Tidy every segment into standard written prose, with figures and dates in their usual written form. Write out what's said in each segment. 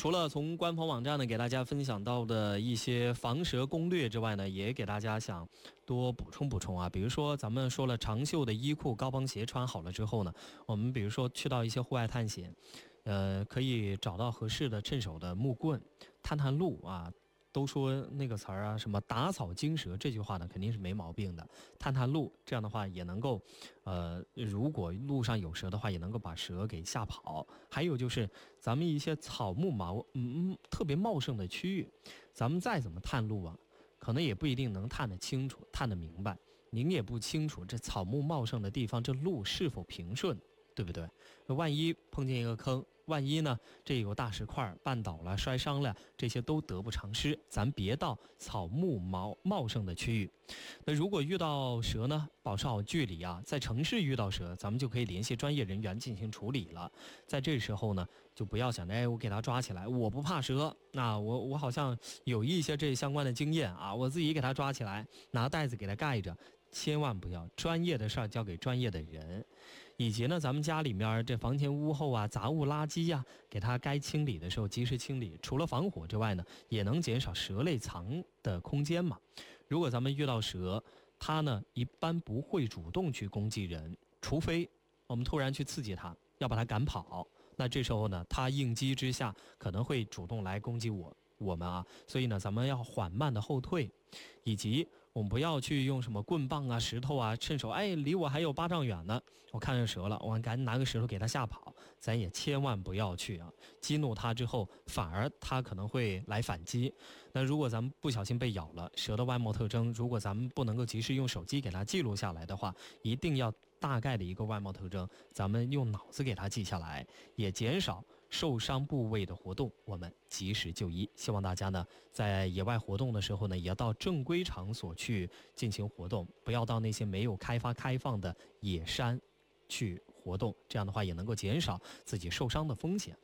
除了从官方网站呢给大家分享到的一些防蛇攻略之外呢，也给大家想多补充啊。比如说咱们说了，长袖的衣裤、高帮鞋穿好了之后呢，我们比如说去到一些户外探险，可以找到合适的趁手的木棍、探路啊。都说那个词儿啊，什么打草惊蛇，这句话呢肯定是没毛病的。探路，这样的话也能够，如果路上有蛇的话，也能够把蛇给吓跑。还有就是咱们一些草木特别茂盛的区域，咱们再怎么探路啊，可能也不一定能探得清楚、探得明白。您也不清楚这草木茂盛的地方，这路是否平顺，对不对？万一碰见一个坑，万一呢这有大石块绊倒了摔伤了，这些都得不偿失。咱别到草木茂盛的区域。那如果遇到蛇呢，保持好距离啊。在城市遇到蛇，咱们就可以联系专业人员进行处理了。在这时候呢，就不要想着我给它抓起来，我不怕蛇。那我好像有一些这相关的经验啊，我自己给它抓起来，拿袋子给它盖着。千万不要，专业的事儿交给专业的人。以及呢，咱们家里面这房前屋后啊，杂物垃圾呀，给它该清理的时候及时清理。除了防火之外呢，也能减少蛇类藏的空间嘛。如果咱们遇到蛇，它呢一般不会主动去攻击人，除非我们突然去刺激它，要把它赶跑。那这时候呢，它应激之下可能会主动来攻击我们啊。所以呢，咱们要缓慢的后退，以及我们不要去用什么棍棒啊、石头啊，趁手离我还有8丈远呢，我看见蛇了，我赶紧拿个石头给它吓跑。咱也千万不要去啊，激怒它之后，反而它可能会来反击。那如果咱们不小心被咬了，蛇的外貌特征，如果咱们不能够及时用手机给它记录下来的话，一定要大概的一个外貌特征，咱们用脑子给它记下来，也减少受伤部位的活动，我们及时就医。希望大家呢在野外活动的时候呢，也要到正规场所去进行活动，不要到那些没有开放的野山去活动，这样的话也能够减少自己受伤的风险。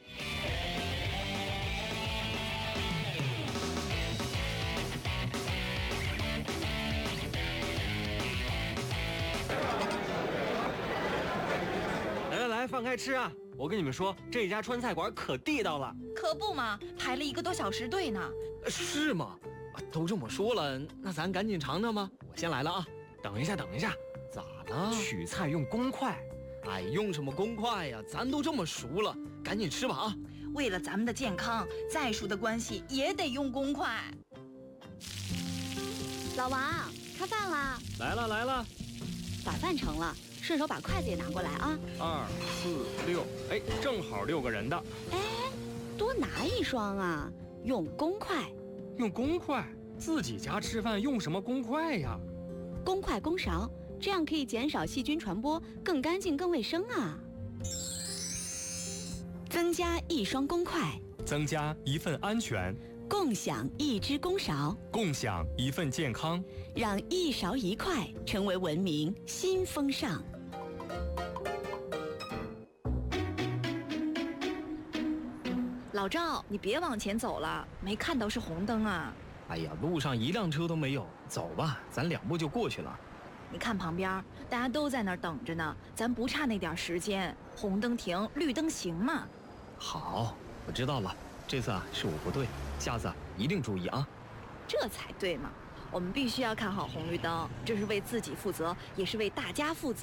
来，放开吃啊！我跟你们说，这家川菜馆可地道了。 可不嘛，排了1个多小时队呢。 是吗？都这么说了，那咱赶紧尝尝吧。我先来了啊！等一下，咋了？取菜用公筷。用什么公筷呀？咱都这么熟了，赶紧吃吧啊！ 为了咱们的健康，再熟的关系也得用公筷。 老王，开饭啦！ 来了， 把饭盛了，顺手把筷子也拿过来啊。 2、4、6，正好6个人的。 多拿1双啊，用公筷。 用公筷？自己家吃饭用什么公筷呀？ 公筷公勺，这样可以减少细菌传播，更干净更卫生啊。增加1双公筷， 增加1份安全， 共享1只公勺， 共享1份健康， 让1勺1筷成为文明新风尚。 老赵，你别往前走了，没看到是红灯啊。 路上1辆车都没有，走吧，咱2步就过去了。 你看旁边，大家都在那儿等着呢，咱不差那点时间，红灯停，绿灯行嘛。 好，我知道了，这次是我不对，下次一定注意啊。 这才对嘛，我们必须要看好红绿灯，这是为自己负责，也是为大家负责。